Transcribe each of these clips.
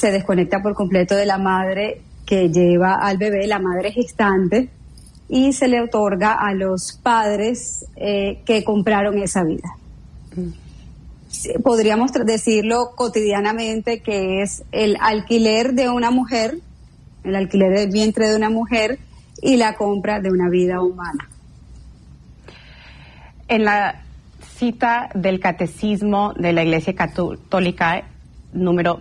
se desconecta por completo de la madre que lleva al bebé, la madre gestante, y se le otorga a los padres que compraron esa vida. Podríamos decirlo cotidianamente que es el alquiler de una mujer, el alquiler del vientre de una mujer y la compra de una vida humana. En la cita del Catecismo de la Iglesia Católica número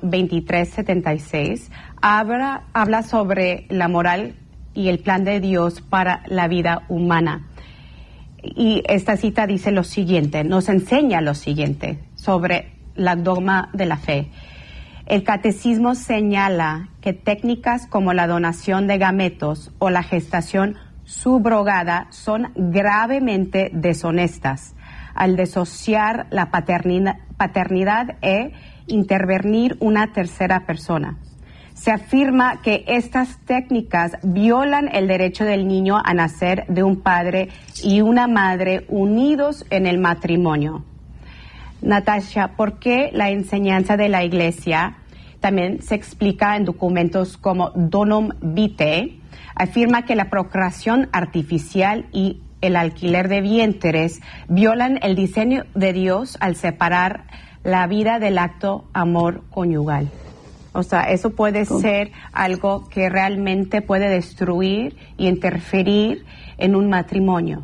2376 habla sobre la moral y el plan de Dios para la vida humana. Y esta cita dice lo siguiente, nos enseña lo siguiente sobre la dogma de la fe. El catecismo señala que técnicas como la donación de gametos o la gestación subrogada son gravemente deshonestas al disociar la paternidad e intervenir una tercera persona. Se afirma que estas técnicas violan el derecho del niño a nacer de un padre y una madre unidos en el matrimonio. Natasha, ¿por qué la enseñanza de la Iglesia también se explica en documentos como Donum Vitae? Afirma que la procreación artificial y el alquiler de vientres violan el diseño de Dios al separar la vida del acto amor conyugal. O sea, eso puede ser algo que realmente puede destruir y interferir en un matrimonio.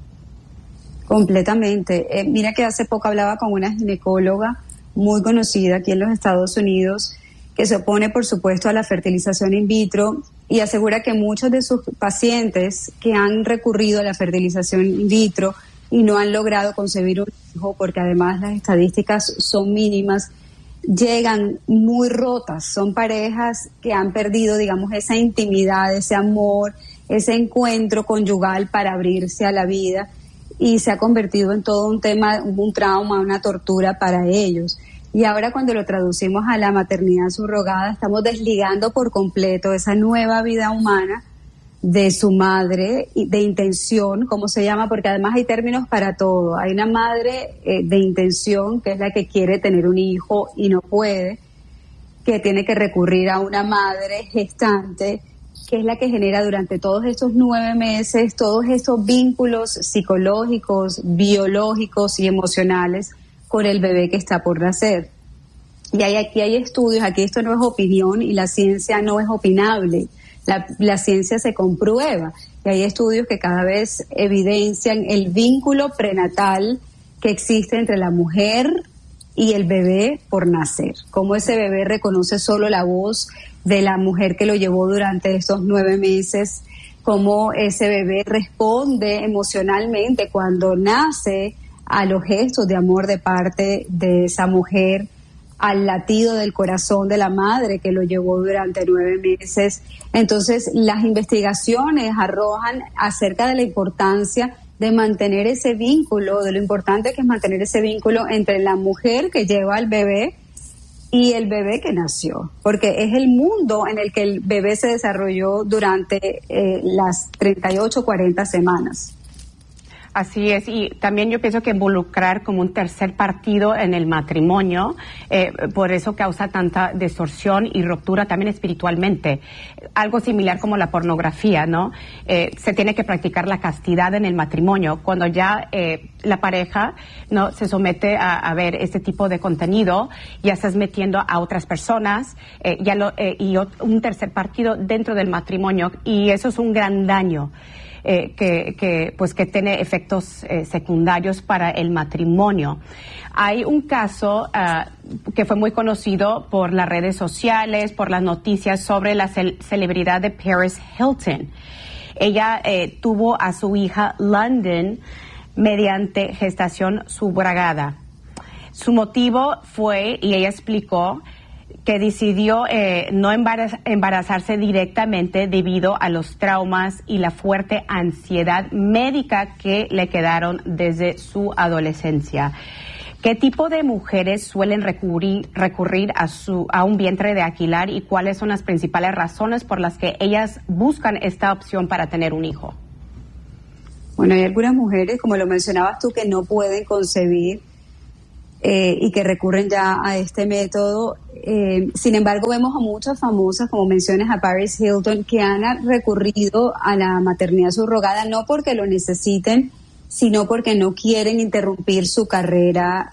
Completamente. Mira que hace poco hablaba con una ginecóloga muy conocida aquí en los Estados Unidos que se opone, por supuesto, a la fertilización in vitro y asegura que muchos de sus pacientes que han recurrido a la fertilización in vitro y no han logrado concebir un hijo, porque además las estadísticas son mínimas, llegan muy rotas. Son parejas que han perdido, digamos, esa intimidad, ese amor, ese encuentro conyugal para abrirse a la vida, y se ha convertido en todo un tema, un trauma, una tortura para ellos. Y ahora cuando lo traducimos a la maternidad subrogada, estamos desligando por completo esa nueva vida humana de su madre, de intención, como se llama, porque además hay términos para todo. Hay una madre de intención, que es la que quiere tener un hijo y no puede, que tiene que recurrir a una madre gestante, que es la que genera durante todos estos 9 meses todos esos vínculos psicológicos, biológicos y emocionales con el bebé que está por nacer. Y aquí hay estudios, aquí esto no es opinión y la ciencia no es opinable. La ciencia se comprueba y hay estudios que cada vez evidencian el vínculo prenatal que existe entre la mujer y el bebé por nacer. Cómo ese bebé reconoce solo la voz de la mujer que lo llevó durante estos 9 meses, cómo ese bebé responde emocionalmente cuando nace a los gestos de amor de parte de esa mujer, al latido del corazón de la madre que lo llevó durante 9 meses. Entonces, las investigaciones arrojan acerca de la importancia de mantener ese vínculo, de lo importante que es mantener ese vínculo entre la mujer que lleva al bebé y el bebé que nació, porque es el mundo en el que el bebé se desarrolló durante las 38, 40 semanas. Así es, y también yo pienso que involucrar como un tercer partido en el matrimonio, por eso causa tanta distorsión y ruptura también espiritualmente. Algo similar como la pornografía, ¿no? Se tiene que practicar la castidad en el matrimonio. Cuando ya la pareja no se somete a ver este tipo de contenido, ya estás metiendo a otras personas y un tercer partido dentro del matrimonio, y eso es un gran daño. Que tiene efectos secundarios para el matrimonio. Hay un caso que fue muy conocido por las redes sociales, por las noticias, sobre la celebridad de Paris Hilton. Ella tuvo a su hija London mediante gestación subrogada. Su motivo fue, y ella explicó, que decidió no embarazarse directamente debido a los traumas y la fuerte ansiedad médica que le quedaron desde su adolescencia. ¿Qué tipo de mujeres suelen recurrir a un vientre de alquiler y cuáles son las principales razones por las que ellas buscan esta opción para tener un hijo? Bueno, hay algunas mujeres, como lo mencionabas tú, que no pueden concebir y que recurren ya a este método. Sin embargo, vemos a muchas famosas, como mencionas a Paris Hilton, que han recurrido a la maternidad subrogada no porque lo necesiten, sino porque no quieren interrumpir su carrera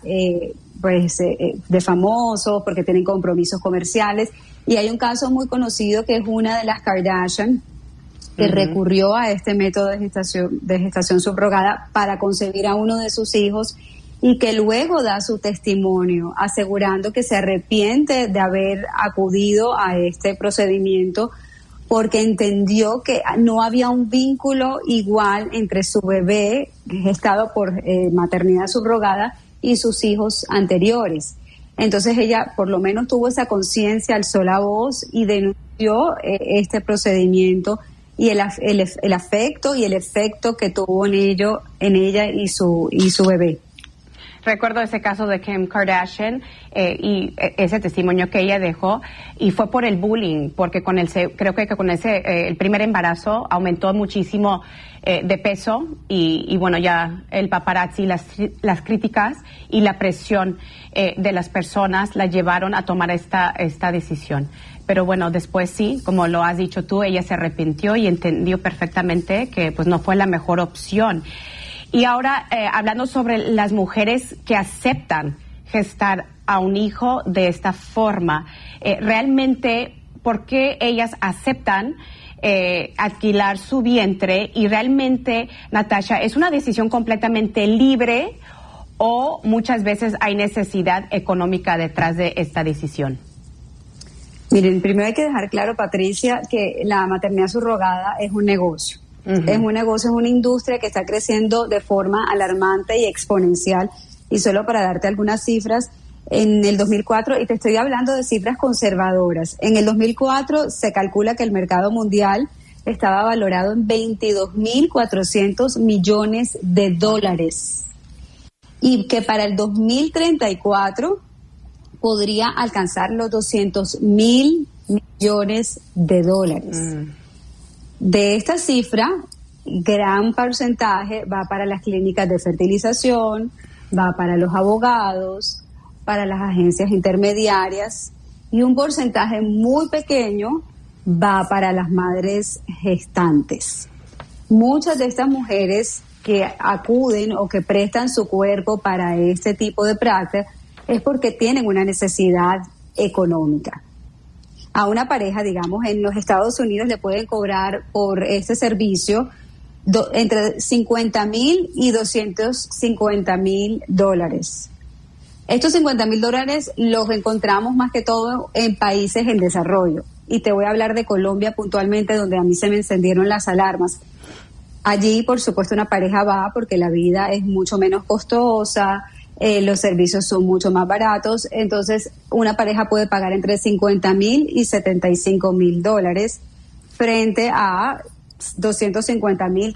de famosos, porque tienen compromisos comerciales. Y hay un caso muy conocido que es una de las Kardashian, que recurrió a este método de gestación subrogada para concebir a uno de sus hijos, y que luego da su testimonio asegurando que se arrepiente de haber acudido a este procedimiento porque entendió que no había un vínculo igual entre su bebé gestado por maternidad subrogada y sus hijos anteriores. Entonces ella por lo menos tuvo esa conciencia, alzó la voz y denunció este procedimiento y el afecto y el efecto que tuvo en ella y su bebé. Recuerdo ese caso de Kim Kardashian y ese testimonio que ella dejó, y fue por el bullying, porque creo que con el primer embarazo aumentó muchísimo de peso y bueno, ya el paparazzi, las críticas y la presión de las personas la llevaron a tomar esta decisión. Pero bueno, después sí, como lo has dicho tú, ella se arrepintió y entendió perfectamente que pues no fue la mejor opción. Y ahora, hablando sobre las mujeres que aceptan gestar a un hijo de esta forma, realmente, ¿por qué ellas aceptan alquilar su vientre? Y realmente, Natasha, ¿es una decisión completamente libre o muchas veces hay necesidad económica detrás de esta decisión? Miren, primero hay que dejar claro, Patricia, que la maternidad subrogada es un negocio. Es un negocio, es una industria que está creciendo de forma alarmante y exponencial. Y solo para darte algunas cifras, en el 2004, y te estoy hablando de cifras conservadoras, en el 2004 se calcula que el mercado mundial estaba valorado en 22.400 millones de dólares y que para el 2034 podría alcanzar los 200.000 millones de dólares. De esta cifra, gran porcentaje va para las clínicas de fertilización, va para los abogados, para las agencias intermediarias, y un porcentaje muy pequeño va para las madres gestantes. Muchas de estas mujeres que acuden o que prestan su cuerpo para este tipo de práctica es porque tienen una necesidad económica. A una pareja, digamos, en los Estados Unidos le pueden cobrar por este servicio entre $50,000 y $250,000. Estos $50,000 los encontramos más que todo en países en desarrollo. Y te voy a hablar de Colombia puntualmente, donde a mí se me encendieron las alarmas. Allí, por supuesto, una pareja va porque la vida es mucho menos costosa, los servicios son mucho más baratos, entonces una pareja puede pagar entre $50,000 y $75,000 frente a $250,000,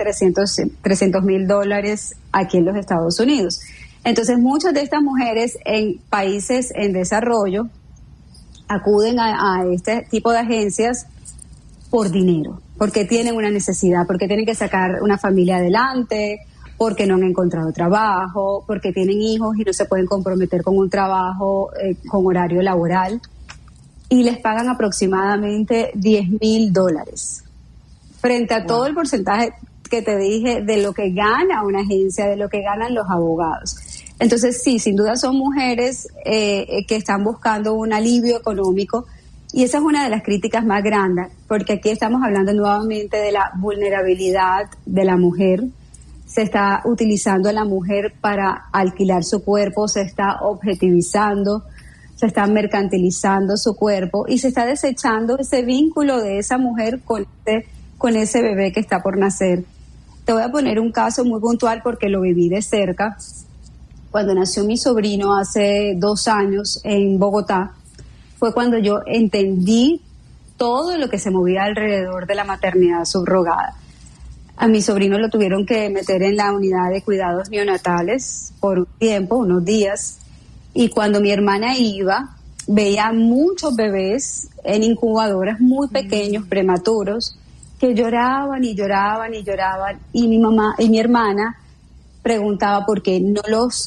$300,000 aquí en los Estados Unidos. Entonces muchas de estas mujeres en países en desarrollo acuden a este tipo de agencias por dinero, porque tienen una necesidad, porque tienen que sacar una familia adelante, porque no han encontrado trabajo, porque tienen hijos y no se pueden comprometer con un trabajo con horario laboral, y les pagan aproximadamente $10,000 frente a todo el porcentaje que te dije de lo que gana una agencia, de lo que ganan los abogados. Entonces sí, sin duda son mujeres que están buscando un alivio económico, y esa es una de las críticas más grandes, porque aquí estamos hablando nuevamente de la vulnerabilidad de la mujer. Se está utilizando a la mujer para alquilar su cuerpo, se está objetivizando, se está mercantilizando su cuerpo y se está desechando ese vínculo de esa mujer con ese bebé que está por nacer. Te voy a poner un caso muy puntual porque lo viví de cerca. Cuando nació mi sobrino hace 2 años en Bogotá, fue cuando yo entendí todo lo que se movía alrededor de la maternidad subrogada. A mi sobrino lo tuvieron que meter en la unidad de cuidados neonatales por un tiempo, unos días, y cuando mi hermana iba, veía muchos bebés en incubadoras muy pequeños, prematuros, que lloraban y lloraban y lloraban, y mi mamá y mi hermana preguntaba por qué no los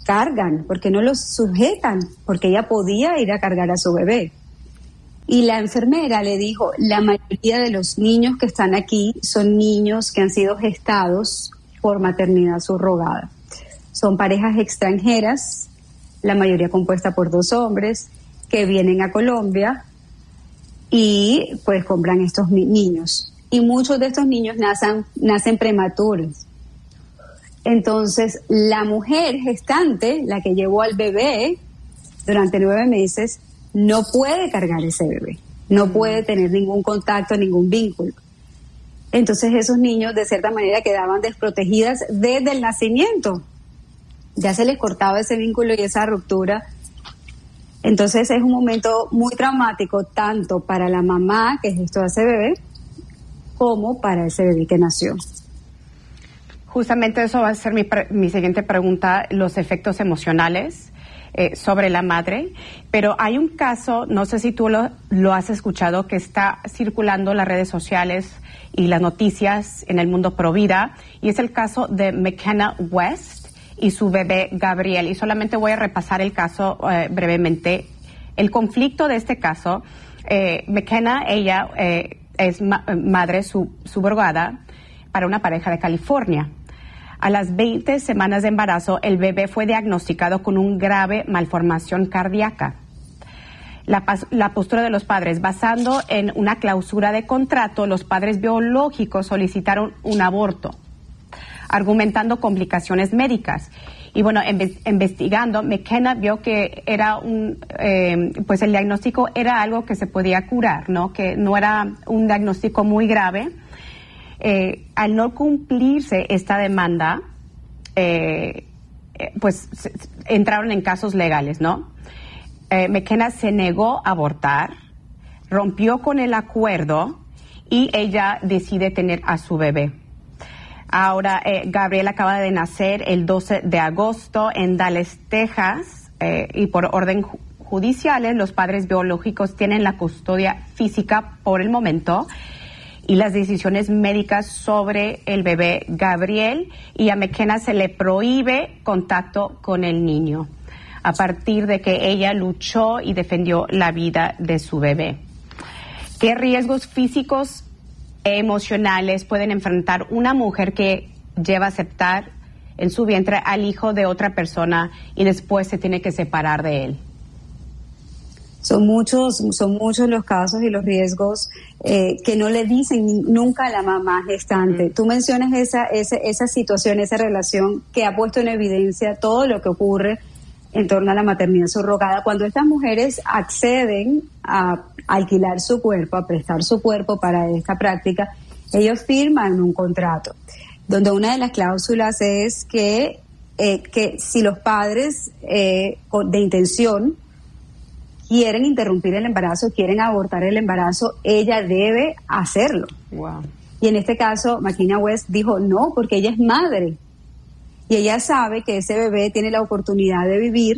cargan? ¿Por qué no los sujetan? Porque ella podía ir a cargar a su bebé. Y la enfermera le dijo, la mayoría de los niños que están aquí son niños que han sido gestados por maternidad subrogada. Son parejas extranjeras, la mayoría compuesta por 2 hombres, que vienen a Colombia y pues compran estos niños. Y muchos de estos niños nacen prematuros. Entonces, la mujer gestante, la que llevó al bebé durante 9 meses, no puede cargar ese bebé, no puede tener ningún contacto, ningún vínculo. Entonces esos niños de cierta manera quedaban desprotegidas desde el nacimiento. Ya se les cortaba ese vínculo y esa ruptura. Entonces es un momento muy traumático tanto para la mamá que gestó a ese bebé como para ese bebé que nació. Justamente eso va a ser mi siguiente pregunta, los efectos emocionales sobre la madre, pero hay un caso, no sé si tú lo has escuchado, que está circulando en las redes sociales y las noticias en el mundo pro vida, y es el caso de McKenna West y su bebé Gabriel, y solamente voy a repasar el caso brevemente. El conflicto de este caso, McKenna, ella es madre subrogada para una pareja de California. A las 20 semanas de embarazo, el bebé fue diagnosticado con una grave malformación cardíaca. La postura de los padres, basando en una clausura de contrato, los padres biológicos solicitaron un aborto, argumentando complicaciones médicas. Y bueno, investigando, McKenna vio que era pues el diagnóstico era algo que se podía curar, ¿no? Que no era un diagnóstico muy grave. Al no cumplirse esta demanda, pues entraron en casos legales, ¿no? McKenna se negó a abortar, rompió con el acuerdo y ella decide tener a su bebé. Ahora, Gabriel acaba de nacer el 12 de agosto en Dallas, Texas, y por orden judiciales los padres biológicos tienen la custodia física por el momento y las decisiones médicas sobre el bebé Gabriel, y a McKenna se le prohíbe contacto con el niño a partir de que ella luchó y defendió la vida de su bebé. ¿Qué riesgos físicos e emocionales pueden enfrentar una mujer que lleva a aceptar en su vientre al hijo de otra persona y después se tiene que separar de él? Son muchos los casos y los riesgos que no le dicen nunca a la mamá gestante. Tú mencionas esa situación, esa relación que ha puesto en evidencia todo lo que ocurre en torno a la maternidad subrogada. Cuando estas mujeres acceden a alquilar su cuerpo, a prestar su cuerpo para esta práctica, ellos firman un contrato, donde una de las cláusulas es que si los padres de intención quieren interrumpir el embarazo, quieren abortar el embarazo, ella debe hacerlo. Wow. Y en este caso, McKenna West dijo no, porque ella es madre. Y ella sabe que ese bebé tiene la oportunidad de vivir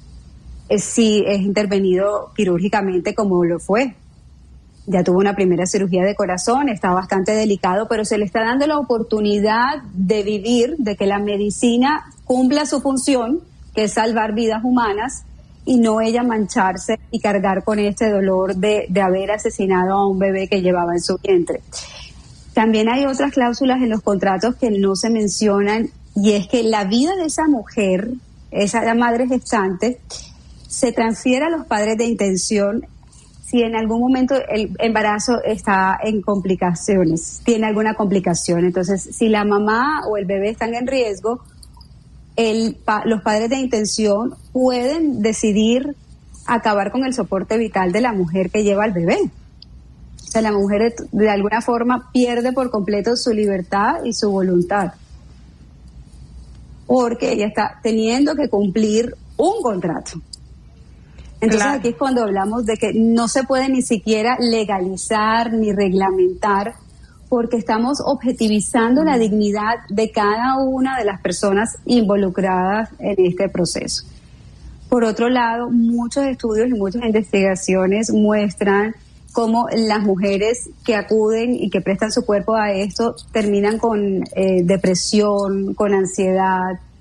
si es intervenido quirúrgicamente como lo fue. Ya tuvo una primera cirugía de corazón, está bastante delicado, pero se le está dando la oportunidad de vivir, de que la medicina cumpla su función, que es salvar vidas humanas, y no ella mancharse y cargar con este dolor de haber asesinado a un bebé que llevaba en su vientre. También hay otras cláusulas en los contratos que no se mencionan, y es que la vida de esa mujer, esa madre gestante, se transfiere a los padres de intención si en algún momento el embarazo está en complicaciones, tiene alguna complicación. Entonces, si la mamá o el bebé están en riesgo, los padres de intención pueden decidir acabar con el soporte vital de la mujer que lleva al bebé. O sea, la mujer de alguna forma pierde por completo su libertad y su voluntad, porque ella está teniendo que cumplir un contrato. Entonces claro, aquí es cuando hablamos de que no se puede ni siquiera legalizar ni reglamentar, porque estamos objetivizando la dignidad de cada una de las personas involucradas en este proceso. Por otro lado, muchos estudios y muchas investigaciones muestran cómo las mujeres que acuden y que prestan su cuerpo a esto terminan con depresión, con ansiedad,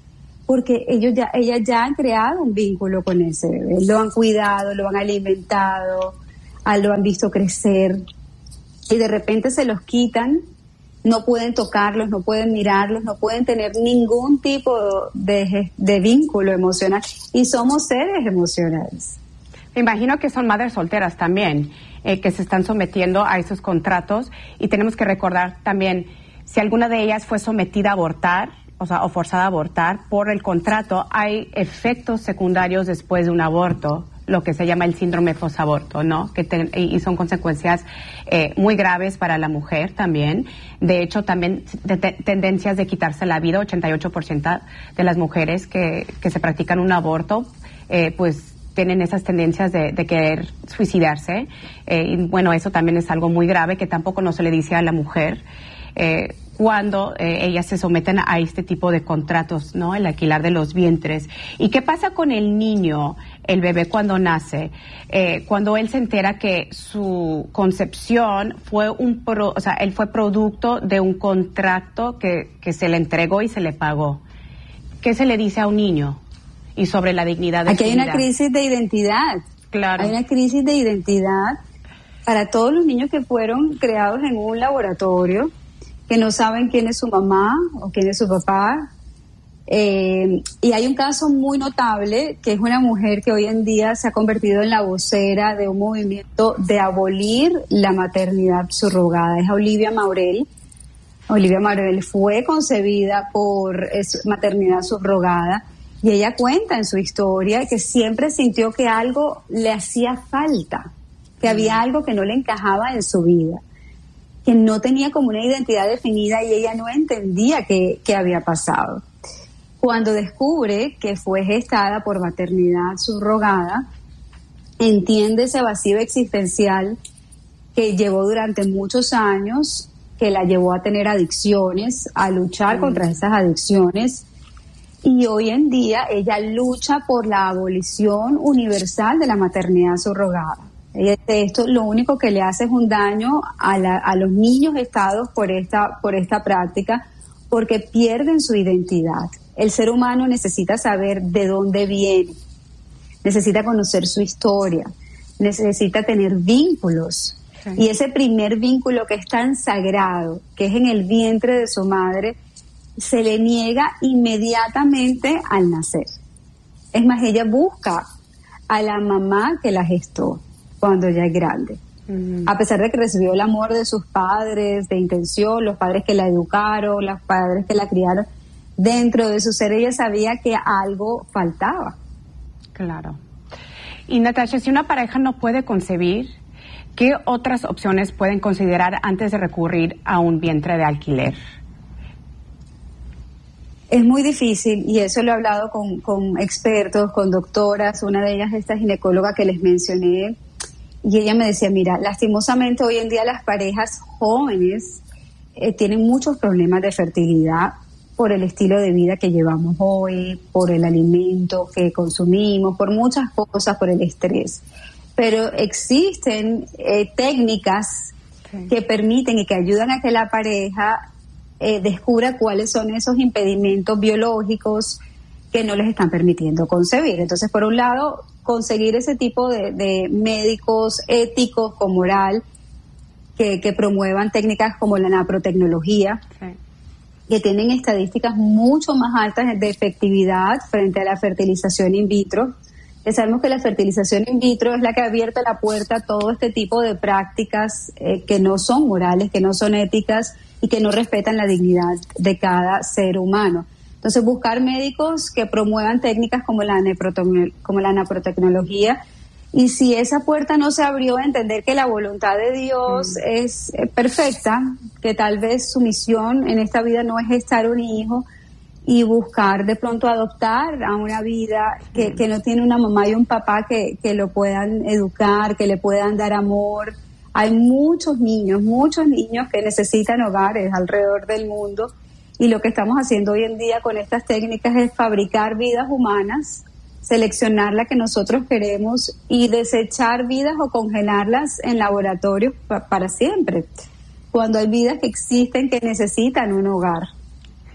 porque ellas ya han creado un vínculo con ese bebé, lo han cuidado, lo han alimentado, lo han visto crecer, y de repente se los quitan, no pueden tocarlos, no pueden mirarlos, no pueden tener ningún tipo de vínculo emocional, y somos seres emocionales. Me imagino que son madres solteras también, que se están sometiendo a esos contratos, y tenemos que recordar también, si alguna de ellas fue sometida a abortar, o forzada a abortar por el contrato, hay efectos secundarios después de un aborto, lo que se llama el síndrome posaborto, ¿no? Y son consecuencias muy graves para la mujer también. De hecho, también tendencias de quitarse la vida. 88% de las mujeres que se practican un aborto, pues tienen esas tendencias de querer suicidarse. Y bueno, eso también es algo muy grave que tampoco no se le dice a la mujer cuando ellas se someten a este tipo de contratos, ¿no? El alquilar de los vientres. ¿Y qué pasa con el niño, el bebé cuando nace? Cuando él se entera que su concepción fue él fue producto de un contrato que se le entregó y se le pagó. ¿Qué se le dice a un niño? Y sobre la dignidad de su vida. Aquí hay una crisis de identidad. Claro. Hay una crisis de identidad para todos los niños que fueron creados en un laboratorio, que no saben quién es su mamá o quién es su papá. Y hay un caso muy notable, que es una mujer que hoy en día se ha convertido en la vocera de un movimiento de abolir la maternidad subrogada. Es Olivia Maurel. Olivia Maurel fue concebida por maternidad subrogada, y ella cuenta en su historia que siempre sintió que algo le hacía falta, que había algo que no le encajaba en su vida, que no tenía como una identidad definida, y ella no entendía qué había pasado. Cuando descubre que fue gestada por maternidad subrogada, entiende ese vacío existencial que llevó durante muchos años, que la llevó a tener adicciones, a luchar contra esas adicciones, y hoy en día ella lucha por la abolición universal de la maternidad subrogada. Esto lo único que le hace es un daño a los niños gestados por esta práctica, porque pierden su identidad. El ser humano necesita saber de dónde viene, necesita conocer su historia, necesita tener vínculos. Sí. Y ese primer vínculo, que es tan sagrado, que es en el vientre de su madre, se le niega inmediatamente al nacer. Es más, ella busca a la mamá que la gestó cuando ya es grande. A pesar de que recibió el amor de sus padres, de intención, los padres que la educaron, los padres que la criaron, dentro de su ser ella sabía que algo faltaba. Claro. Y Natasha, si una pareja no puede concebir, ¿qué otras opciones pueden considerar antes de recurrir a un vientre de alquiler? Es muy difícil, y eso lo he hablado con expertos, con doctoras. Una de ellas, esta ginecóloga que les mencioné, y ella me decía, mira, lastimosamente hoy en día las parejas jóvenes tienen muchos problemas de fertilidad por el estilo de vida que llevamos hoy, por el alimento que consumimos, por muchas cosas, por el estrés. Pero existen técnicas que permiten y que ayudan a que la pareja descubra cuáles son esos impedimentos biológicos que no les están permitiendo concebir. Entonces, por un lado, conseguir ese tipo de médicos éticos con moral que promuevan técnicas como la naprotecnología, que tienen estadísticas mucho más altas de efectividad frente a la fertilización in vitro. Sabemos que la fertilización in vitro es la que ha abierto la puerta a todo este tipo de prácticas que no son morales, que no son éticas y que no respetan la dignidad de cada ser humano. Entonces, buscar médicos que promuevan técnicas como la naprotecnología, y si esa puerta no se abrió, entender que la voluntad de Dios es perfecta, que tal vez su misión en esta vida no es gestar un hijo, y buscar de pronto adoptar a una vida que no tiene una mamá y un papá que lo puedan educar, que le puedan dar amor. Hay muchos niños que necesitan hogares alrededor del mundo, y lo que estamos haciendo hoy en día con estas técnicas es fabricar vidas humanas, seleccionar la que nosotros queremos y desechar vidas o congelarlas en laboratorios para siempre, cuando hay vidas que existen que necesitan un hogar.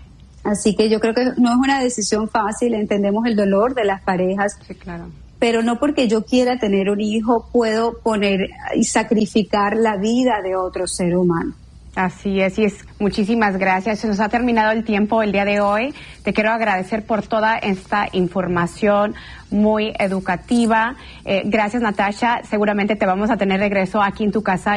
Así que yo creo que no es una decisión fácil, entendemos el dolor de las parejas. Sí, claro. Pero no porque yo quiera tener un hijo puedo poner y sacrificar la vida de otro ser humano. Así es, muchísimas gracias. Se nos ha terminado el tiempo el día de hoy. Te quiero agradecer por toda esta información muy educativa. Gracias, Natasha. Seguramente te vamos a tener regreso aquí en tu casa.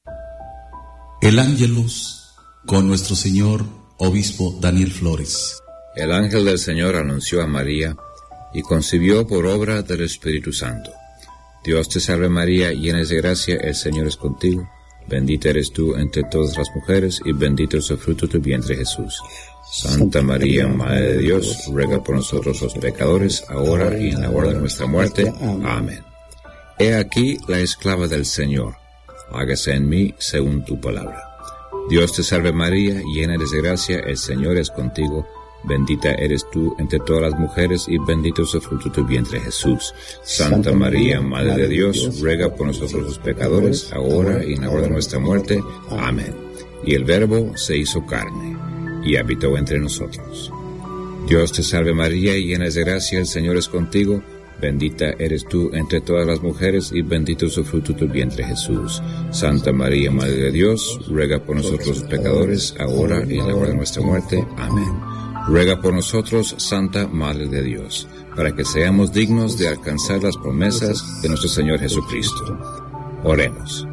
El Ángelus con nuestro señor obispo Daniel Flores. El ángel del Señor anunció a María y concibió por obra del Espíritu Santo. Dios te salve María, llena de gracia, el Señor es contigo. Bendita eres tú entre todas las mujeres, y bendito es el fruto de tu vientre, Jesús. Santa María, Madre de Dios, ruega por nosotros los pecadores, ahora y en la hora de nuestra muerte. Amén. He aquí la esclava del Señor. Hágase en mí según tu palabra. Dios te salve María, llena eres de gracia, el Señor es contigo. Bendita eres tú entre todas las mujeres, y bendito es el fruto de tu vientre, Jesús. Santa María, Madre de Dios, ruega por nosotros los pecadores, ahora y en la hora de nuestra muerte. Amén. Y el Verbo se hizo carne, y habitó entre nosotros. Dios te salve María, llena de gracia, el Señor es contigo. Bendita eres tú entre todas las mujeres, y bendito es el fruto de tu vientre, Jesús. Santa María, Madre de Dios, ruega por nosotros los pecadores, ahora y en la hora de nuestra muerte. Amén. Ruega por nosotros, Santa Madre de Dios, para que seamos dignos de alcanzar las promesas de nuestro Señor Jesucristo. Oremos.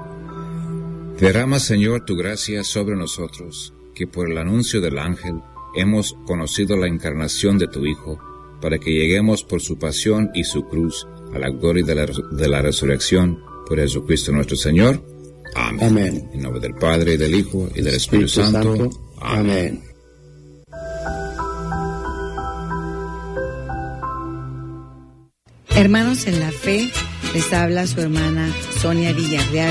Derrama, Señor, tu gracia sobre nosotros, que por el anuncio del ángel hemos conocido la encarnación de tu Hijo, para que lleguemos por su pasión y su cruz a la gloria de la resurrección por Jesucristo nuestro Señor. Amén. Amén. En nombre del Padre, y del Hijo, y del Espíritu Santo. Amén. Hermanos en la fe, les habla su hermana Sonia Villarreal.